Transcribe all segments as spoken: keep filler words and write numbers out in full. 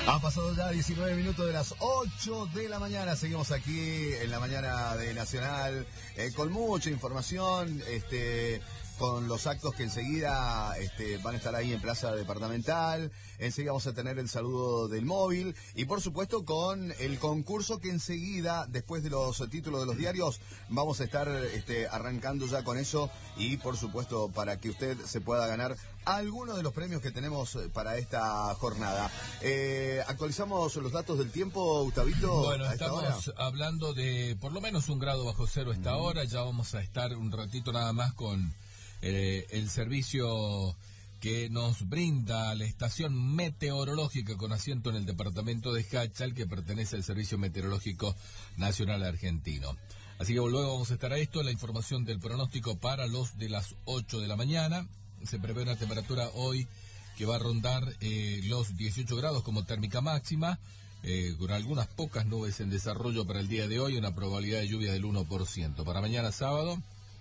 Ha pasado ya diecinueve minutos de las ocho de la mañana. Seguimos aquí en la mañana de Nacional eh, con mucha información, este, con los actos que enseguida este, van a estar ahí en Plaza Departamental. Enseguida vamos a tener el saludo del móvil y por supuesto con el concurso que enseguida, después de los títulos de los diarios, vamos a estar este, arrancando ya con eso y por supuesto para que usted se pueda ganar algunos de los premios que tenemos para esta jornada. Eh, actualizamos los datos del tiempo, Gustavito. Bueno, estamos hablando de por lo menos un grado bajo cero a esta mm. hora. Ya vamos a estar un ratito nada más con eh, el servicio que nos brinda la estación meteorológica con asiento en el departamento de Jáchal, que pertenece al Servicio Meteorológico Nacional Argentino. Así que luego vamos a estar a esto, la información del pronóstico para los de las ocho de la mañana. Se prevé una temperatura hoy que va a rondar eh, los dieciocho grados como térmica máxima, eh, con algunas pocas nubes en desarrollo para el día de hoy, una probabilidad de lluvia del uno por ciento. Para mañana sábado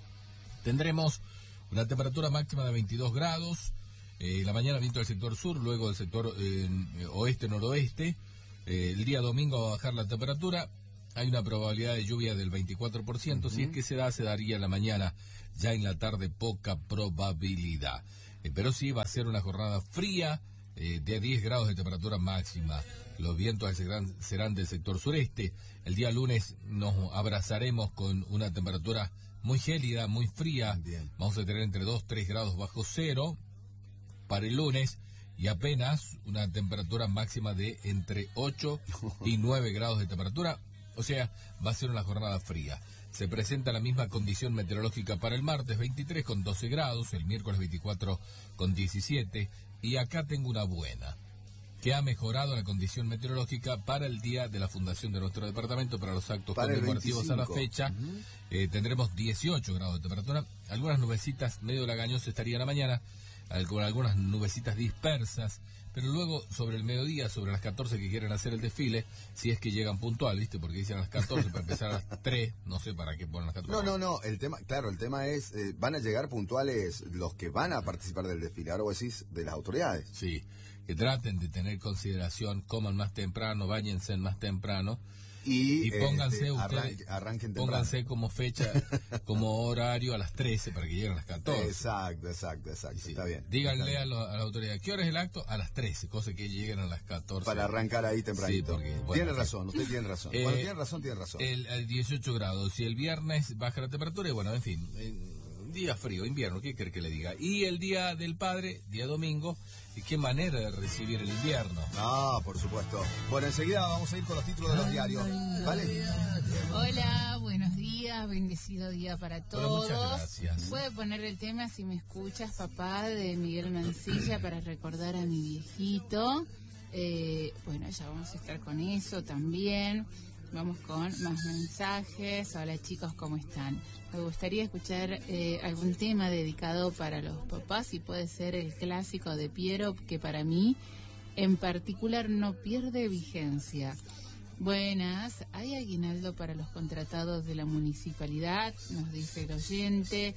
tendremos una temperatura máxima de veintidós grados, eh, la mañana viento del sector sur, luego del sector eh, oeste-noroeste, eh, el día domingo va a bajar la temperatura. Hay una probabilidad de lluvia del veinticuatro por ciento, uh-huh. Si es que se da, se daría en la mañana, ya en la tarde poca probabilidad. Eh, pero sí va a ser una jornada fría, eh, de diez grados de temperatura máxima. Los vientos serán, serán del sector sureste. El día lunes nos abrazaremos con una temperatura muy gélida, muy fría. Bien. Vamos a tener entre dos a tres grados bajo cero para el lunes. Y apenas una temperatura máxima de entre ocho y nueve grados de temperatura. O sea, va a ser una jornada fría. Se presenta la misma condición meteorológica para el martes, veintitrés con doce grados, el miércoles veinticuatro con diecisiete, y acá tengo una buena, que ha mejorado la condición meteorológica para el día de la fundación de nuestro departamento, para los actos para conmemorativos a la fecha. Uh-huh. eh, tendremos dieciocho grados de temperatura, algunas nubecitas medio lagañosas estarían a la mañana, con algunas nubecitas dispersas, pero luego sobre el mediodía, sobre las catorce que quieren hacer el desfile, si es que llegan puntual, ¿viste? Porque dicen a las catorce para empezar a las tres, no sé para qué ponen las catorce. No, no, no, el tema, claro, el tema es, eh, van a llegar puntuales los que van a participar del desfile, ahora vos decís de las autoridades. Sí, que traten de tener consideración, coman más temprano, báñense más temprano. Y, y pónganse este, ustedes, arranque, arranquen pónganse como fecha, como horario a las trece para que lleguen a las catorce. Exacto, exacto, exacto, sí. Está bien. Díganle está bien. A, lo, a la autoridad, ¿qué hora es el acto? A las trece, cosa que lleguen a las catorce. Para arrancar ahí tempranito. Sí, porque, bueno, tiene razón, usted tiene razón. Eh, bueno, tiene razón, tiene razón. El, el dieciocho grados, y el viernes baja la temperatura, y bueno, en fin, un día frío, invierno, ¿qué quiere que le diga? Y el día del padre, día domingo, y qué manera de recibir el invierno. Ah, por supuesto. Bueno, enseguida vamos a ir con los títulos de los diarios, ¿vale? Hola, buenos días, bendecido día para todos. Bueno, muchas gracias. Puede poner el tema Si me escuchas, papá, de Miguel Mancilla, para recordar a mi viejito. Eh, bueno, ya vamos a estar con eso también. Vamos con más mensajes. Hola chicos, ¿cómo están? Me gustaría escuchar eh, algún tema dedicado para los papás, y puede ser el clásico de Piero, que para mí en particular no pierde vigencia. Buenas, ¿hay aguinaldo para los contratados de la municipalidad? Nos dice el oyente.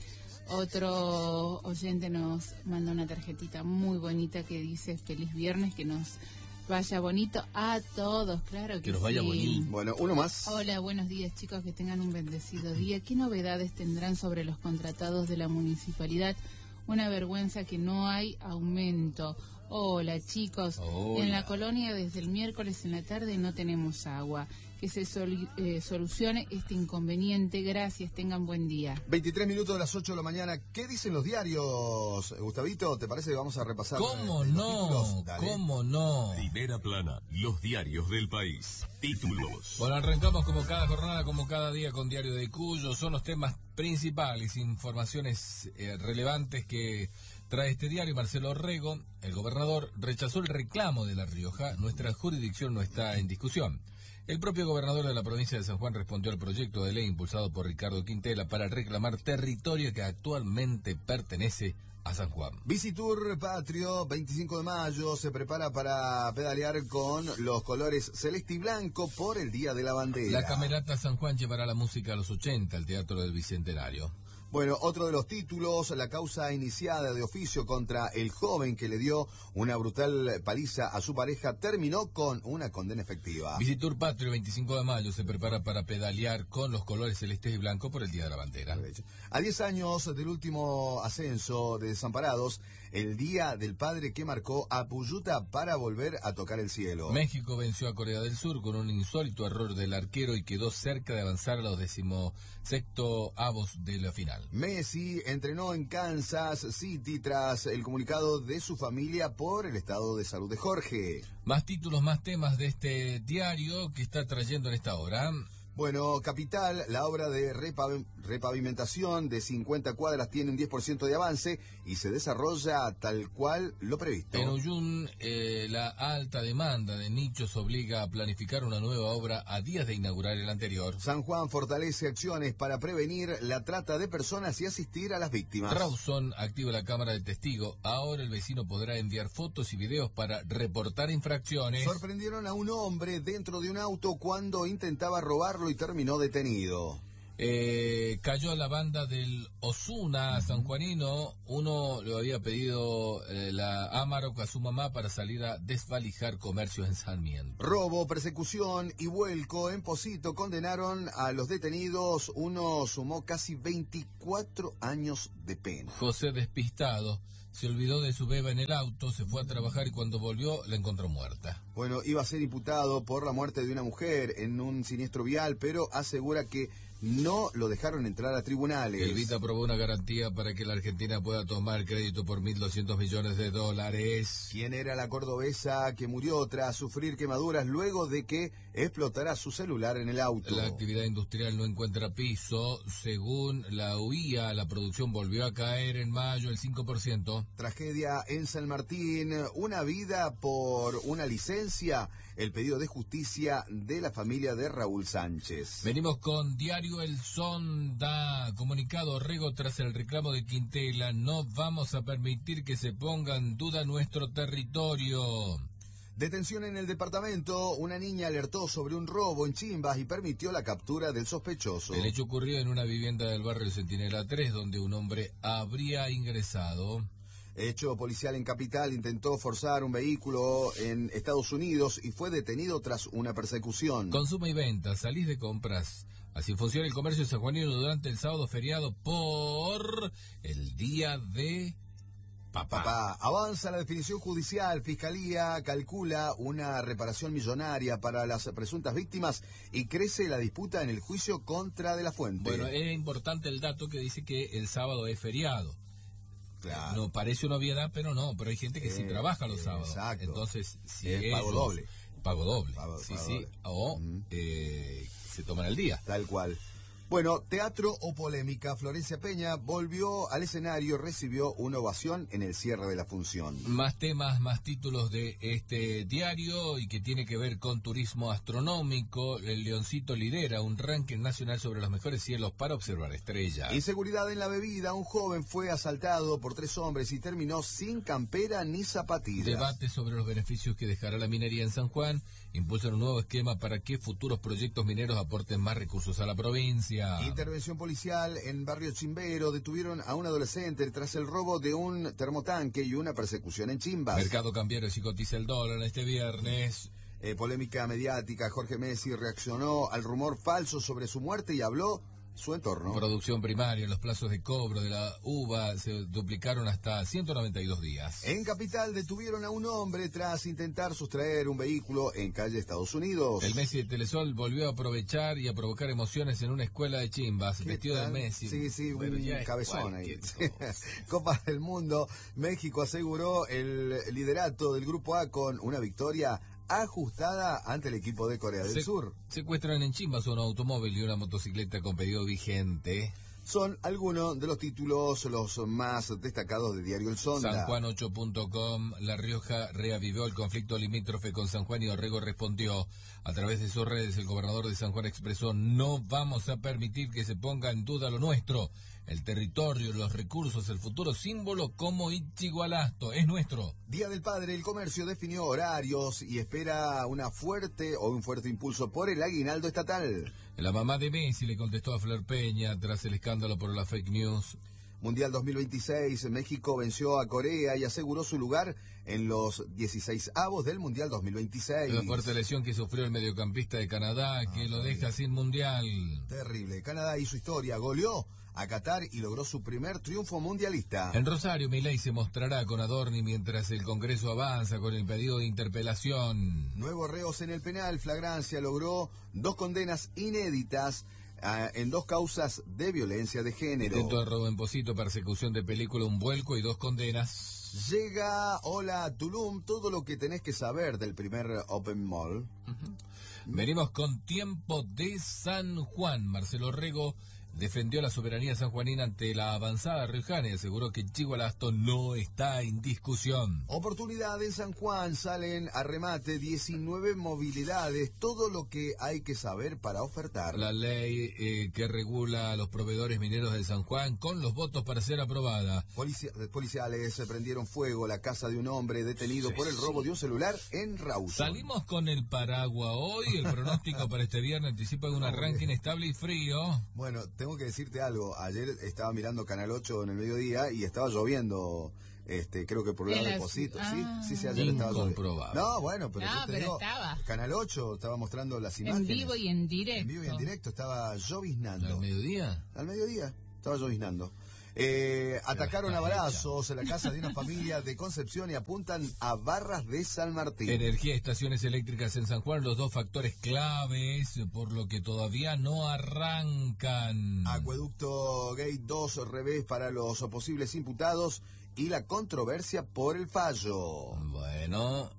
Otro oyente nos manda una tarjetita muy bonita que dice feliz viernes, que nos vaya bonito a todos, claro que, que nos sí. vaya bonito. Bueno, uno más. Hola, buenos días chicos, que tengan un bendecido día. ¿Qué novedades tendrán sobre los contratados de la municipalidad? Una vergüenza que no hay aumento. Hola chicos, Hola. En la colonia desde el miércoles en la tarde no tenemos agua. Que se sol, eh, solucione este inconveniente. Gracias, tengan buen día. veintitrés minutos de las ocho de la mañana. ¿Qué dicen los diarios, Gustavito? ¿Te parece que vamos a repasar? ¿Cómo eh, no? ¿Cómo no? Primera plana, los diarios del país. Títulos. Bueno, arrancamos como cada jornada, como cada día, con Diario de Cuyo. Son los temas principales, informaciones eh, relevantes que trae este diario. Marcelo Orrego, el gobernador, rechazó el reclamo de La Rioja. Nuestra jurisdicción no está en discusión. El propio gobernador de la provincia de San Juan respondió al proyecto de ley impulsado por Ricardo Quintela para reclamar territorio que actualmente pertenece a San Juan. Visitur Patrio, veinticinco de mayo, se prepara para pedalear con los colores celeste y blanco por el Día de la Bandera. La Camerata San Juan llevará la música a los ochenta al Teatro del Bicentenario. Bueno, otro de los títulos, la causa iniciada de oficio contra el joven que le dio una brutal paliza a su pareja terminó con una condena efectiva. Visitur Patrio, veinticinco de mayo, se prepara para pedalear con los colores celestes y blancos por el Día de la Bandera. A diez años del último ascenso de Desamparados, el Día del Padre que marcó a Puyuta para volver a tocar el cielo. México venció a Corea del Sur con un insólito error del arquero y quedó cerca de avanzar a los decimosexto avos de la final. Messi entrenó en Kansas City tras el comunicado de su familia por el estado de salud de Jorge. Más títulos, más temas de este diario que está trayendo en esta hora. Bueno, Capital, la obra de repav repavimentación de cincuenta cuadras tiene un diez por ciento de avance y se desarrolla tal cual lo previsto. En Uyun, eh, la alta demanda de nichos obliga a planificar una nueva obra a días de inaugurar el anterior. San Juan fortalece acciones para prevenir la trata de personas y asistir a las víctimas. Rawson activa la cámara de testigo. Ahora el vecino podrá enviar fotos y videos para reportar infracciones. Sorprendieron a un hombre dentro de un auto cuando intentaba robarlo y terminó detenido. Eh, cayó la banda del Osuna sanjuanino. Uno le había pedido eh, la Amarok a su mamá para salir a desvalijar comercios en Sarmiento. Robo, persecución y vuelco en Pocito condenaron a los detenidos. Uno sumó casi veinticuatro años de pena. José, despistado, se olvidó de su beba en el auto, se fue a trabajar y cuando volvió la encontró muerta. Bueno, iba a ser imputado por la muerte de una mujer en un siniestro vial, pero asegura que no lo dejaron entrar a tribunales. El Vita aprobó una garantía para que la Argentina pueda tomar crédito por mil doscientos millones de dólares. ¿Quién era la cordobesa que murió tras sufrir quemaduras luego de que explotara su celular en el auto? La actividad industrial no encuentra piso. Según la U I A, la producción volvió a caer en mayo el cinco por ciento. Tragedia en San Martín, una vida por una licencia. El pedido de justicia de la familia de Raúl Sánchez. Venimos con Diario El Sonda. Comunicado Rego tras el reclamo de Quintela. No vamos a permitir que se ponga en duda nuestro territorio. Detención en el departamento. Una niña alertó sobre un robo en Chimbas y permitió la captura del sospechoso. El hecho ocurrió en una vivienda del barrio Centinela tres, donde un hombre habría ingresado. Hecho policial en Capital, intentó forzar un vehículo en Estados Unidos y fue detenido tras una persecución. Consumo y venta, salís de compras. Así funciona el comercio sanjuanino durante el sábado feriado por el Día de Papá. Papá. Avanza la definición judicial. Fiscalía calcula una reparación millonaria para las presuntas víctimas y crece la disputa en el juicio contra De la Fuente. Bueno, es importante el dato que dice que el sábado es feriado. Claro. No parece una obviedad, pero no, pero hay gente que eh, sí trabaja los sábados. Exacto. Entonces, si es ellos, pago doble. Pago doble. Pago, sí, pago sí. doble. O uh-huh. eh, se toman el día. Tal cual. Bueno, teatro o polémica. Florencia Peña volvió al escenario, recibió una ovación en el cierre de la función. Más temas, más títulos de este diario y que tiene que ver con turismo astronómico. El Leoncito lidera un ranking nacional sobre los mejores cielos para observar estrellas. Inseguridad en la bebida. Un joven fue asaltado por tres hombres y terminó sin campera ni zapatillas. Debate sobre los beneficios que dejará la minería en San Juan. Impulsan un nuevo esquema para que futuros proyectos mineros aporten más recursos a la provincia. Intervención policial en Barrio Chimbero. Detuvieron a un adolescente tras el robo de un termotanque y una persecución en Chimbas. Mercado cambiario y cotiza el dólar este viernes. Eh, polémica mediática. Jorge Messi reaccionó al rumor falso sobre su muerte y habló su entorno. Producción primaria, los plazos de cobro de la uva se duplicaron hasta ciento noventa y dos días. En Capital detuvieron a un hombre tras intentar sustraer un vehículo en calle Estados Unidos. El Messi de Telesol volvió a aprovechar y a provocar emociones en una escuela de Chimbas, vestido tal? de Messi. Sí, sí, bueno, un cabezón ahí. Copa del Mundo, México aseguró el liderato del Grupo A con una victoria ajustada ante el equipo de Corea del Se, Sur. Secuestran en Chimbas un automóvil y una motocicleta con pedido vigente. Son algunos de los títulos los más destacados de Diario El Sonda. San Juan ocho punto com, La Rioja reavivió el conflicto limítrofe con San Juan y Orrego respondió. A través de sus redes, el gobernador de San Juan expresó: no vamos a permitir que se ponga en duda lo nuestro. el territorio, los recursos, el futuro símbolo como Ichigualasto. Es nuestro. Día del Padre, el comercio definió horarios y espera una fuerte o un fuerte impulso por el aguinaldo estatal. La mamá de Messi le contestó a Flor Peña tras el escándalo por la fake news. Mundial dos mil veintiséis, México venció a Corea y aseguró su lugar en los dieciséis avos del Mundial dos mil veintiséis. La fuerte lesión que sufrió el mediocampista de Canadá, que ah, lo deja sin Mundial. Terrible. Canadá hizo historia, goleó a Qatar y logró su primer triunfo mundialista. En Rosario, Milei se mostrará con Adorni mientras el Congreso avanza con el pedido de interpelación. Nuevos reos en el penal, Flagrancia logró dos condenas inéditas Uh, en dos causas de violencia de género. Intento de robo en Posito, persecución de película, un vuelco y dos condenas. Llega Hola Tulum, todo lo que tenés que saber del primer Open Mall. Uh-huh. Venimos con tiempo de San Juan. Marcelo Rego defendió la soberanía sanjuanina ante la avanzada riojana y aseguró que Ichigualasto no está en discusión. Oportunidad en San Juan, salen a remate diecinueve movilidades, todo lo que hay que saber para ofertar. La ley eh, que regula a los proveedores mineros de San Juan con los votos para ser aprobada. Policia, policiales prendieron fuego a la casa de un hombre detenido sí, por el robo sí. de un celular en Rawson. Salimos con el paraguas hoy, el pronóstico para este viernes anticipa un arranque inestable y frío. Bueno, te Tengo que decirte algo, ayer estaba mirando Canal ocho en el mediodía y estaba lloviendo, este, creo que por el lado de Posito, ah, sí, sí, sí, ayer estaba lloviendo. No, bueno, pero no, yo te pero digo, estaba. Canal ocho estaba mostrando las imágenes. En vivo y en directo. En vivo y en directo, estaba lloviznando. ¿Al mediodía? Al mediodía, estaba lloviznando. Eh, atacaron a balazos en la casa de una familia de Concepción y apuntan a Barras de San Martín. Energía, estaciones eléctricas en San Juan, los dos factores claves, por lo que todavía no arrancan. Acueducto Gate dos, revés para los posibles imputados y la controversia por el fallo. Bueno...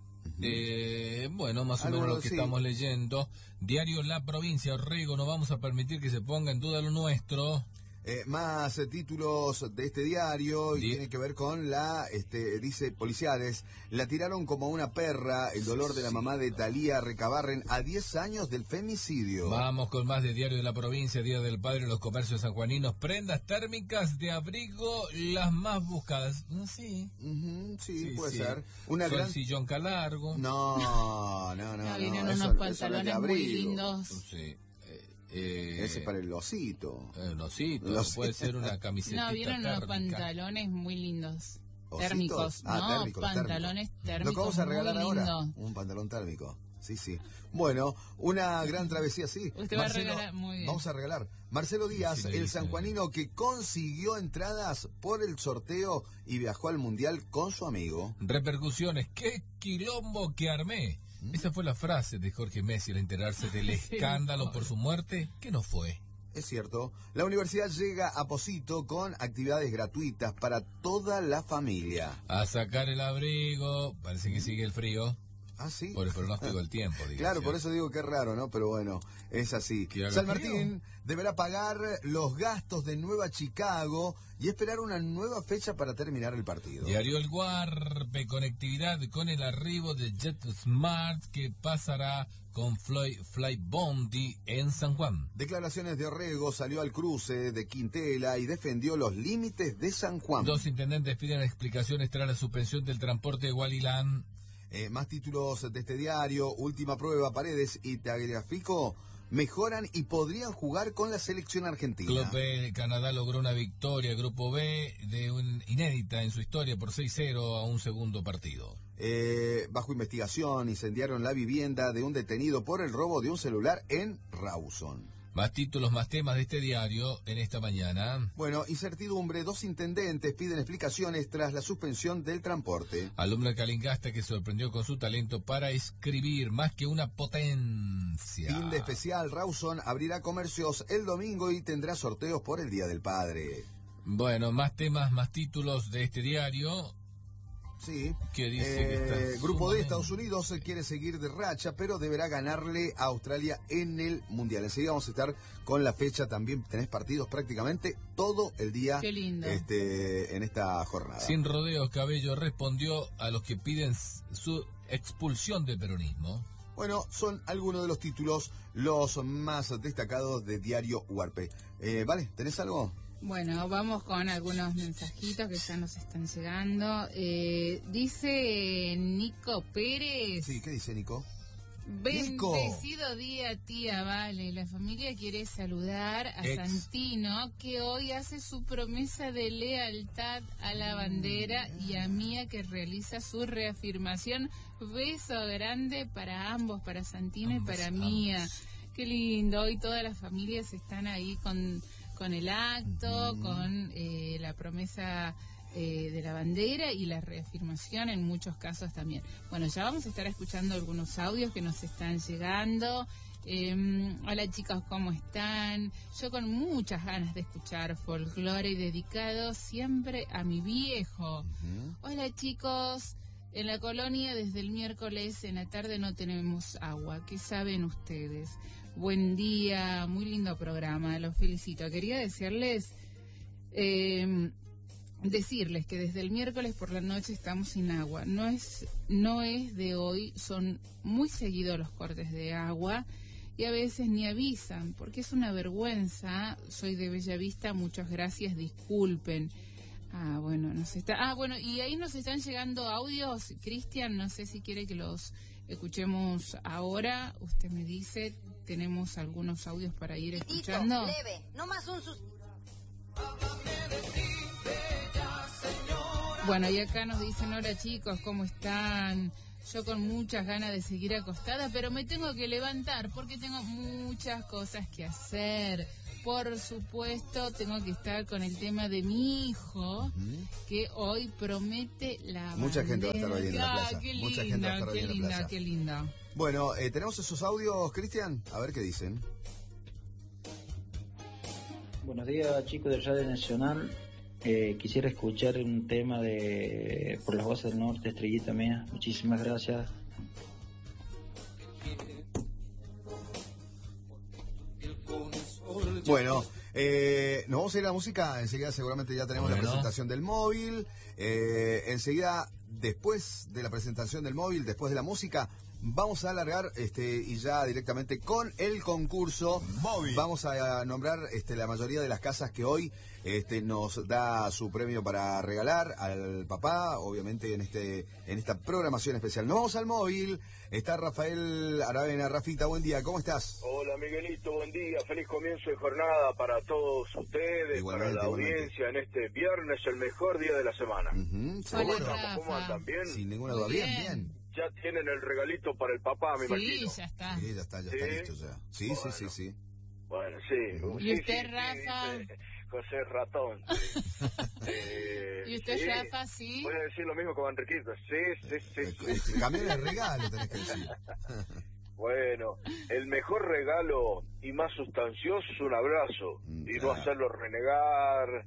Eh, bueno, más o menos lo que sí. estamos leyendo. Diario La Provincia, Orrego, no vamos a permitir que se ponga en duda lo nuestro. Eh, más eh, títulos de este diario y Di- tiene que ver con la, este, dice, policiales, la tiraron como una perra, el dolor de la mamá de Talía Recabarren a diez años del femicidio. Vamos con más de Diario de la Provincia, Día del Padre, los comercios sanjuaninos, prendas térmicas de abrigo, las más buscadas. Sí, uh-huh, sí, sí, puede sí. ser. Una Son gran sillón calargo. No, no, no. no, vienen no, unos eso, pantalones eso no muy lindos. Sí. Eh, Ese para el osito. El osito, el osito. Puede ser una camiseta. No, vieron térmica. unos pantalones muy lindos. ¿Ositos? Térmicos, ah, ¿no? Térmicos, pantalones térmicos. térmicos. Lo que vamos a regalar muy ahora, lindo. un pantalón térmico. Sí, sí. Bueno, una gran travesía, sí. Usted Marcelo, va a regalar, muy bien. Vamos a regalar. Marcelo Díaz, sí, el sanjuanino que consiguió entradas por el sorteo y viajó al Mundial con su amigo. Repercusiones, qué quilombo que armé. ¿Mm? Esa fue la frase de Jorge Messi al enterarse del escándalo por su muerte, que no fue. Es cierto, la universidad llega a Posito con actividades gratuitas para toda la familia. A sacar el abrigo, parece que sigue el frío. Ah, sí. Por el pronóstico del tiempo, digo. Claro, ¿sí? Por eso digo que es raro, ¿no? Pero bueno, es así. San Martín frío? deberá pagar los gastos de Nueva Chicago y esperar una nueva fecha para terminar el partido. Diario El Guarpe, conectividad con el arribo de JetSmart que pasará con Fly, Fly Bondi en San Juan. Declaraciones de Orrego, salió al cruce de Quintela y defendió los límites de San Juan. Dos intendentes piden explicaciones tras la suspensión del transporte de Hualilán. Eh, más títulos de este diario, última prueba, Paredes y Tagliafico mejoran y podrían jugar con la selección argentina. Club B, Canadá logró una victoria, Grupo B, de un, inédita en su historia por seis cero a un segundo partido. Eh, bajo investigación, incendiaron la vivienda de un detenido por el robo de un celular en Rawson. Más títulos, más temas de este diario en esta mañana. Bueno, incertidumbre, dos intendentes piden explicaciones tras la suspensión del transporte. Alumno de Calingasta que sorprendió con su talento para escribir más que una potencia. Fin de especial, Rawson abrirá comercios el domingo y tendrá sorteos por el Día del Padre. Bueno, más temas, más títulos de este diario. Sí, que dice eh, que está Grupo D, Estados Unidos quiere seguir de racha, pero deberá ganarle a Australia en el Mundial. Enseguida vamos a estar con la fecha, también tenés partidos prácticamente todo el día. Qué lindo. Este, en esta jornada. Sin rodeos, Cabello respondió a los que piden su expulsión del peronismo. Bueno, son algunos de los títulos, los más destacados de Diario Huarpe. Eh, ¿Vale? ¿Tenés algo? Bueno, vamos con algunos mensajitos que ya nos están llegando. Eh, dice Nico Pérez. Sí, ¿qué dice Nico? Bendecido día, tía Vale. La familia quiere saludar a Ex. Santino, que hoy hace su promesa de lealtad a la bandera, y a Mía, que realiza su reafirmación. Beso grande para ambos, para Santino Ambos, y para ambos. Mía. Qué lindo. Hoy todas las familias están ahí con, con el acto, Ujú. con eh, la promesa Eh, de la bandera y la reafirmación en muchos casos también. Bueno, ya vamos a estar escuchando algunos audios que nos están llegando. Eh, hola chicos, ¿cómo están? Yo con muchas ganas de escuchar folclore y dedicado siempre a mi viejo. Ujú. Hola chicos, en la colonia desde el miércoles en la tarde no tenemos agua. ¿Qué saben ustedes? Buen día, muy lindo programa, los felicito. Quería decirles... Eh, Decirles que desde el miércoles por la noche estamos sin agua. No es, no es de hoy, son muy seguidos los cortes de agua y a veces ni avisan, porque es una vergüenza. Soy de Bellavista, muchas gracias, disculpen. Ah, bueno, nos está... Ah, bueno, y ahí nos están llegando audios. Cristian, no sé si quiere que los escuchemos ahora. Usted me dice, tenemos algunos audios para ir escuchando. Leve, no más un sus... Bueno, y acá nos dicen, hola chicos, ¿cómo están? Yo con muchas ganas de seguir acostada, pero me tengo que levantar porque tengo muchas cosas que hacer. Por supuesto, tengo que estar con el tema de mi hijo, Ujú. que hoy promete la Mucha gente va a estar bandera. hoy en la Ah, plaza. qué Mucha linda, gente va a estar hoy qué en la linda, plaza. qué linda. Bueno, eh, ¿tenemos esos audios, Cristian? A ver qué dicen. Buenos días chicos de Radio Nacional. Eh, quisiera escuchar un tema de Por las Voces del Norte, Estrellita Mía. Muchísimas gracias. Bueno, eh, nos vamos a ir a la música. Enseguida seguramente ya tenemos Bueno. la presentación del móvil. Eh, enseguida, después de la presentación del móvil, después de la música, vamos a alargar este y ya directamente con el concurso. Móvil. Vamos a nombrar este, la mayoría de las casas que hoy este, nos da su premio para regalar al papá, obviamente en este en esta programación especial. Nos vamos al móvil. Está Rafael Aravena. Rafita, buen día, ¿cómo estás? Hola Miguelito, buen día, feliz comienzo de jornada para todos ustedes, Igualmente, para la igualmente. audiencia en este viernes, el mejor día de la semana. Ujú, Hola, seguro. Rafa. ¿Cómo andan? ¿Bien? Sin ninguna duda. Muy Bien, bien. bien. Ya tienen el regalito para el papá, me Sí, imagino. ya está. Sí, ya está, ya está ¿Sí? listo ya. Sí, sí, sí, sí. Bueno, sí. ¿Y Sí, usted, sí, sí, Rafa? dice José Ratón. sí. Eh, ¿Y usted, sí. Rafa, sí? Voy a decir lo mismo con Enriquito. Sí, sí, sí. sí. Este, Cambiar el regalo, tenés que decir. Bueno, el mejor regalo y más sustancioso es un abrazo Mm, y no claro. hacerlo renegar.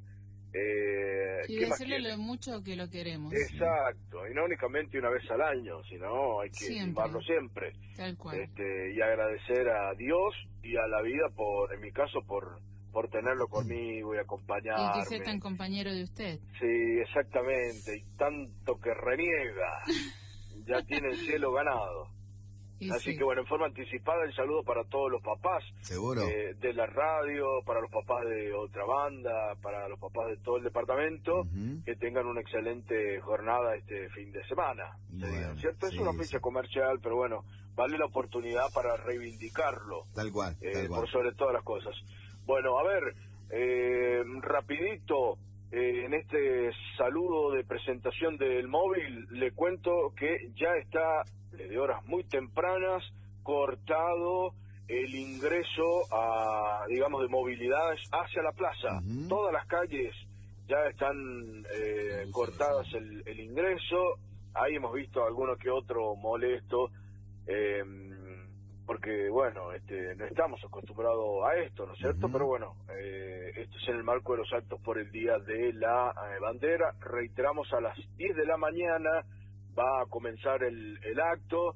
Eh, Y ¿qué más decirle quiere? lo mucho que lo queremos. Exacto, y no únicamente una vez al año, sino hay que Siempre. mimarlo siempre. Tal cual. Este, y agradecer a Dios y a la vida por, en mi caso, por por tenerlo conmigo y Y acompañarme. que sea tan compañero de usted. Sí, exactamente, y tanto que reniega, ya tiene el cielo ganado. Y Así sí. que bueno, en forma anticipada el saludo para todos los papás Seguro. eh, de la radio, para los papás de otra banda, para los papás de todo el departamento, Ujú. que tengan una excelente jornada este fin de semana. se Bueno, diga, ¿cierto? sí, es una sí. fecha comercial, pero bueno, vale la oportunidad para reivindicarlo, Tal cual, eh, tal cual. por sobre todas las cosas. Bueno, a ver, eh, rapidito, eh, en este saludo de presentación del móvil, le cuento que ya está, desde horas muy tempranas, cortado el ingreso a, digamos, de movilidad hacia la plaza. Ujú. Todas las calles ya están eh, cortadas el, el ingreso. Ahí hemos visto alguno que otro molesto, eh, porque, bueno, este, no estamos acostumbrados a esto, ¿no es cierto? Ujú. Pero bueno, eh, esto es en el marco de los actos por el Día de la eh, Bandera. Reiteramos, a las diez de la mañana va a comenzar el, el acto.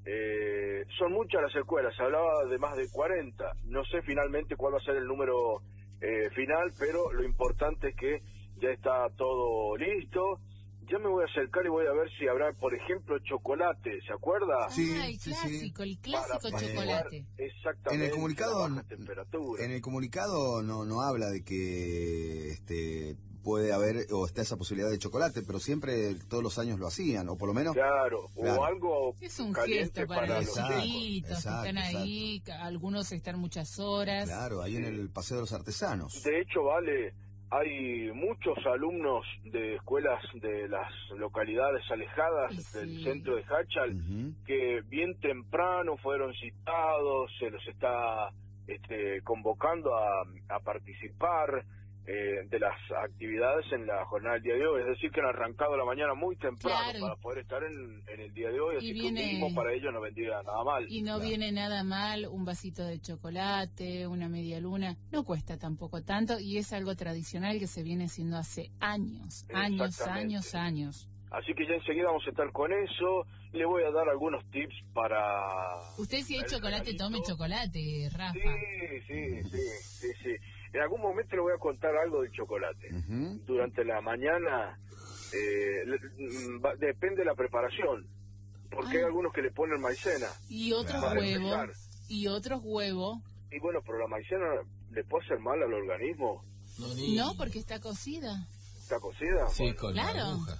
Eh, son muchas las escuelas, se hablaba de más de cuarenta. No sé finalmente cuál va a ser el número eh, final, pero lo importante es que ya está todo listo. ya me voy a acercar y voy a ver si habrá, por ejemplo, chocolate, ¿se acuerda? Sí, ah, el sí, clásico, sí. el clásico Para chocolate. Exactamente. En el comunicado, a baja temperatura. en el comunicado no, no habla de que este, puede haber o está esa posibilidad de chocolate, pero siempre todos los años lo hacían, o por lo menos... Claro, Claro. o algo Es un caliente gesto para, los Exacto, chiquitos exacto, que están ahí, ca- algunos están muchas horas. Claro, ahí en el Paseo de los Artesanos. De hecho, vale, hay muchos alumnos de escuelas de las localidades alejadas Sí. del centro de Hachal Ujú. que bien temprano fueron citados, se los está este, convocando a, a participar eh, de las actividades en la jornada del día de hoy. Es decir, que han arrancado la mañana muy temprano Claro, para poder estar en, en el día de hoy, y así viene- que mismo para ellos no vendría nada mal. Y no viene nada mal un vasito de chocolate, una media luna, no cuesta tampoco tanto y es algo tradicional que se viene haciendo hace años, años, Exactamente. años, años. Así que ya enseguida vamos a estar con eso. Le voy a dar algunos tips para... Usted si es el chocolate, regalito. tome chocolate, Rafa. Sí, sí, sí, sí, sí. En algún momento le voy a contar algo del chocolate. Ujú. Durante la mañana eh, le- mm, va- depende de la preparación, porque Ah. hay algunos que le ponen maicena. Y otros Claro. huevos, Para y otros huevos. Y bueno, pero la maicena le puede hacer mal al organismo. No, ni- No, porque está cocida. ¿Está cocida? Sí, Bueno, con Claro. la aguja.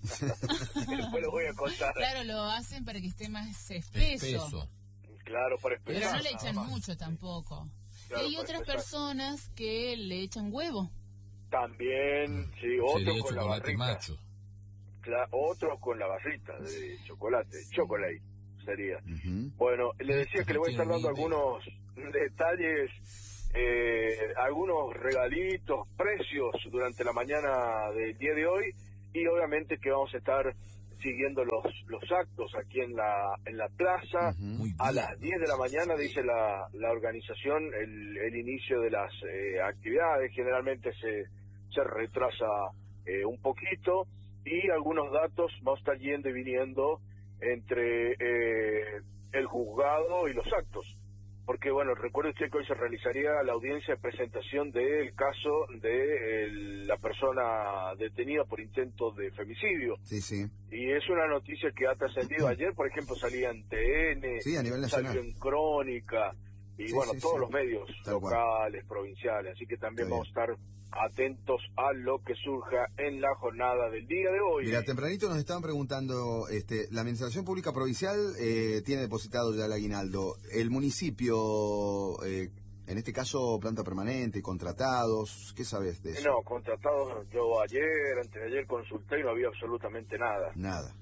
después lo voy a contar. Claro, lo hacen para que esté más espeso. Espeso. Claro, para Pero espesar. no le echan nada más. mucho tampoco. Claro, y hay para otras empezar. personas que le echan huevo. También, sí, otro Sería con la chocolate barrita. macho. Cla- otro con la barrita de chocolate, chocolate sería. Ujú. Bueno, le decía que le voy a estar dando No tiene ni algunos detalles, eh, algunos regalitos, precios durante la mañana del día de hoy y obviamente que vamos a estar siguiendo los los actos aquí en la en la plaza. Ujú. Muy A bien. las diez de la mañana dice la, la organización el, el inicio de las eh, actividades. Generalmente se, se retrasa eh, un poquito y algunos datos vamos a estar yendo y viniendo entre eh, el juzgado y los actos. Porque, bueno, recuerde usted que hoy se realizaría la audiencia de presentación del caso de el- la persona detenida por intento de femicidio. Sí, sí. Y es una noticia que ha trascendido ayer, por ejemplo, salía en T N, Sí, a nivel nacional. salió en Crónica, y Sí, bueno, sí, todos sí. los medios Tal cual. locales, provinciales. Así que también Está vamos a estar atentos a lo que surja en la jornada del día de hoy. Mira, tempranito nos estaban preguntando, este, la Administración Pública Provincial eh, tiene depositado ya el aguinaldo. El municipio, eh, en este caso, planta permanente, contratados, ¿qué sabes de eso? No, contratados, yo ayer, antes de ayer consulté y no había absolutamente nada. Nada.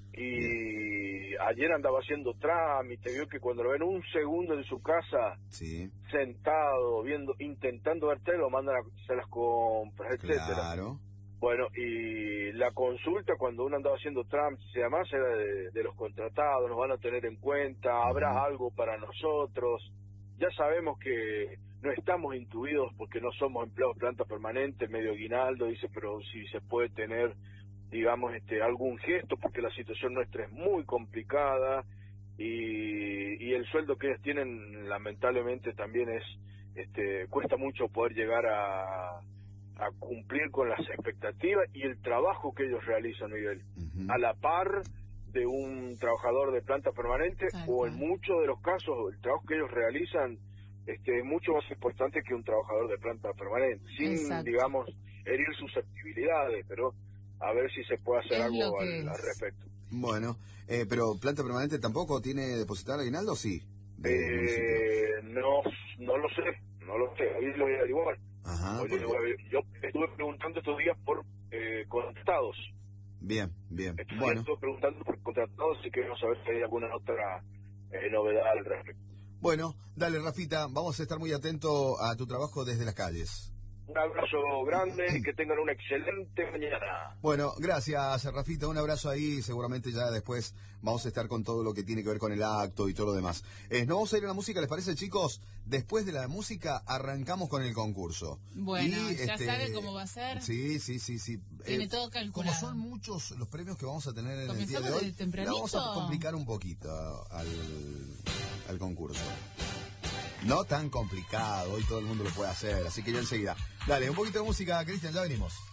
Y ayer andaba haciendo trámite, vio que cuando lo ven un segundo en su casa, Sí, sentado, viendo, intentando ver tele, lo mandan a hacer las compras, etcétera. claro. Bueno, y la consulta cuando uno andaba haciendo trámites y demás era de, de los contratados, nos van a tener en cuenta, habrá Ujú. algo para nosotros. Ya sabemos que no estamos intuidos porque no somos empleados de planta permanente, medio aguinaldo, dice, pero si se puede tener, digamos, este algún gesto, porque la situación nuestra es muy complicada y, y el sueldo que ellos tienen lamentablemente también es, este cuesta mucho poder llegar a, a cumplir con las expectativas y el trabajo que ellos realizan, Miguel, Ujú. a la par de un trabajador de planta permanente Tal o en cual. muchos de los casos el trabajo que ellos realizan este, es mucho más importante que un trabajador de planta permanente, sin, Exacto. digamos, herir susceptibilidades, pero a ver si se puede hacer Es algo lo que al, al es. respecto. Bueno, eh, pero planta permanente tampoco tiene depositado el aguinaldo, sí. Del municipio. Eh, no, no lo sé, no lo sé, hoy lo voy a averiguar. Ajá. Hoy lo porque- voy a averiguar. Yo estuve preguntando estos días por eh, contratados. Bien, bien. Estos días Bueno, estuve preguntando por contratados y queremos saber si hay alguna otra eh, novedad al respecto. bueno, dale, Rafita, vamos a estar muy atentos a tu trabajo desde las calles. Un abrazo grande y que tengan una excelente mañana. Bueno, gracias, Rafita. Un abrazo ahí. Seguramente ya después vamos a estar con todo lo que tiene que ver con el acto y todo lo demás. Eh, ¿no vamos a ir a la música, les parece, chicos? Después de la música arrancamos con el concurso. Bueno, Y, ya este, sabe cómo va a ser. Sí, sí, sí, sí. Tiene Eh, todo Como calculado. son muchos los premios que vamos a tener en el día ¿Comenzamos de hoy, desde tempranito? la vamos a complicar un poquito al, al concurso. No tan complicado, hoy todo el mundo lo puede hacer, así que ya enseguida. Dale, un poquito de música, Cristian, ya venimos.